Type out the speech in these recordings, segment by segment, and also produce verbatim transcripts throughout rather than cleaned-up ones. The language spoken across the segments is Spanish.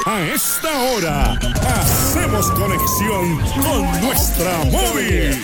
A esta hora, hacemos conexión con nuestra móvil.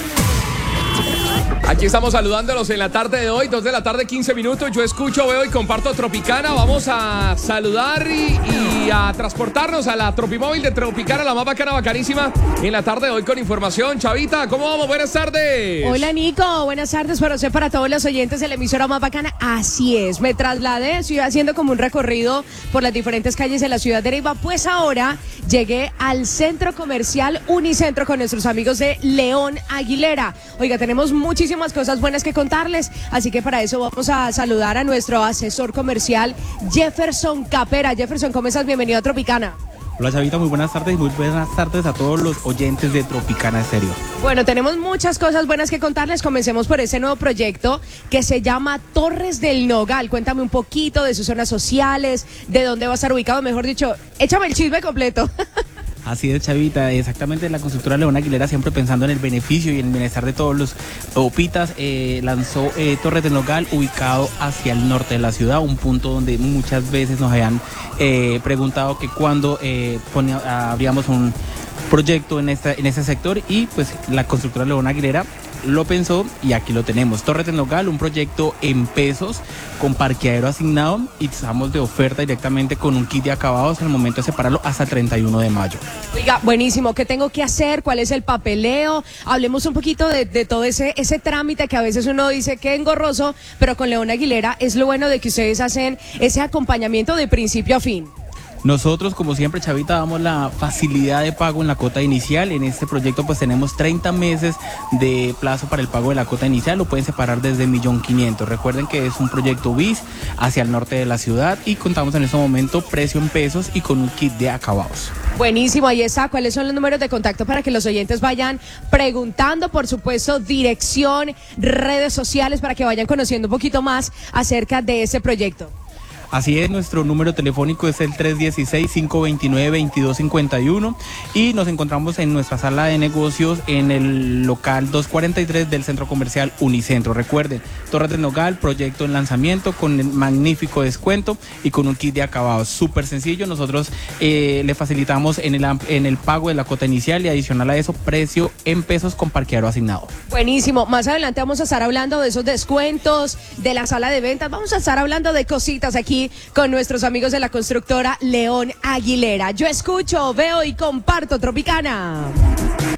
Aquí estamos saludándolos en la tarde de hoy, dos de la tarde, quince minutos. Yo escucho, veo y comparto Tropicana. Vamos a saludar y, y a transportarnos a la Tropimóvil de Tropicana, la más bacana, bacanísima, en la tarde de hoy con información. Chavita, ¿cómo vamos? Buenas tardes. Hola, Nico. Buenas tardes para usted, para todos los oyentes de la emisora más bacana. Así es, me trasladé, estoy haciendo como un recorrido por las diferentes calles de la ciudad de Neiva. Pues ahora llegué al centro comercial Unicentro con nuestros amigos de León Aguilera. Oiga, tenemos muchísimas cosas buenas que contarles, así que para eso vamos a saludar a nuestro asesor comercial Jefferson Capera. Jefferson, ¿cómo estás? Bienvenido a Tropicana. Hola, Chavita, muy buenas tardes y muy buenas tardes a todos los oyentes de Tropicana Estéreo. Bueno, tenemos muchas cosas buenas que contarles. Comencemos por ese nuevo proyecto que se llama Torres del Nogal. Cuéntame un poquito de sus zonas sociales, de dónde va a estar ubicado, mejor dicho, échame el chisme completo. Así es, Chavita, exactamente. La constructora León Aguilera, siempre pensando en el beneficio y en el bienestar de todos los opitas, eh, lanzó eh, Torres del Nogal, ubicado hacia el norte de la ciudad, un punto donde muchas veces nos habían eh, preguntado que cuando eh, ponía, abríamos un proyecto en, esta, en este sector, y pues la constructora León Aguilera lo pensó y aquí lo tenemos. Torres del Nogal, un proyecto en pesos con parqueadero asignado, y estamos de oferta directamente con un kit de acabados al momento de separarlo hasta el treinta y uno de mayo. Oiga, buenísimo. ¿Qué tengo que hacer? ¿Cuál es el papeleo? Hablemos un poquito de, de todo ese, ese trámite que a veces uno dice que es engorroso, pero con León Aguilera es lo bueno de que ustedes hacen ese acompañamiento de principio a fin. Nosotros, como siempre, Chavita, damos la facilidad de pago en la cuota inicial. En este proyecto pues tenemos treinta meses de plazo para el pago de la cuota inicial. Lo pueden separar desde un millón quinientos mil. Recuerden que es un proyecto bis hacia el norte de la ciudad y contamos en este momento precio en pesos y con un kit de acabados. Buenísimo, ahí está. ¿Cuáles son los números de contacto para que los oyentes vayan preguntando? Por supuesto, dirección, redes sociales, para que vayan conociendo un poquito más acerca de ese proyecto. Así es, nuestro número telefónico es el tres uno seis, cinco dos nueve, veintidós cincuenta y uno y nos encontramos en nuestra sala de negocios en el local doscientos cuarenta y tres del centro comercial Unicentro. Recuerden, Torres del Nogal, proyecto en lanzamiento con el magnífico descuento y con un kit de acabados súper sencillo. Nosotros eh, le facilitamos en el, en el pago de la cuota inicial y adicional a eso, precio en pesos con parqueadero asignado. Buenísimo, más adelante vamos a estar hablando de esos descuentos, de la sala de ventas, vamos a estar hablando de cositas aquí con nuestros amigos de la constructora León Aguilera. Yo escucho, veo y comparto Tropicana.